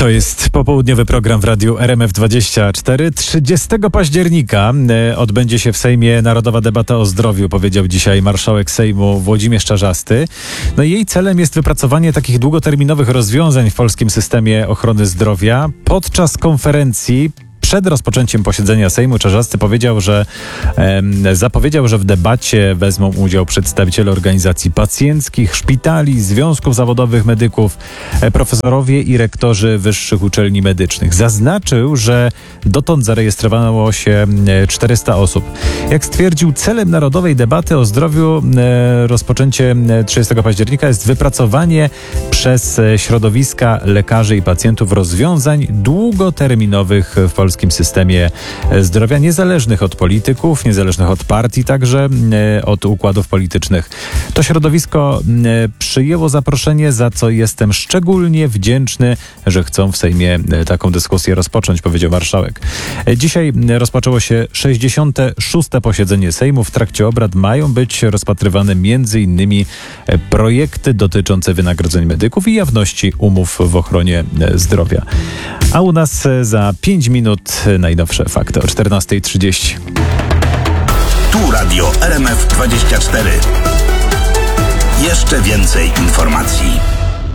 To jest popołudniowy program w radiu RMF24. 30 października odbędzie się w Sejmie narodowa debata o zdrowiu, powiedział dzisiaj marszałek Sejmu Włodzimierz Czarzasty. No i jej celem jest wypracowanie takich długoterminowych rozwiązań w polskim systemie ochrony zdrowia. Podczas konferencji przed rozpoczęciem posiedzenia Sejmu Czarzasty zapowiedział, że w debacie wezmą udział przedstawiciele organizacji pacjenckich, szpitali, związków zawodowych medyków, profesorowie i rektorzy wyższych uczelni medycznych. Zaznaczył, że dotąd zarejestrowano się 400 osób. Jak stwierdził, celem narodowej debaty o zdrowiu rozpoczęcie 30 października jest wypracowanie przez środowiska lekarzy i pacjentów rozwiązań długoterminowych w polskim systemie zdrowia, niezależnych od polityków, niezależnych od partii, także od układów politycznych. To środowisko przyjęło zaproszenie, za co jestem szczególnie wdzięczny, że chcą w Sejmie taką dyskusję rozpocząć, powiedział marszałek. Dzisiaj rozpoczęło się 66. posiedzenie Sejmu. W trakcie obrad mają być rozpatrywane m.in. projekty dotyczące wynagrodzeń medyków i jawności umów w ochronie zdrowia. A u nas za 5 minut najnowsze fakty o 14:30. Tu radio RMF24. Jeszcze więcej informacji.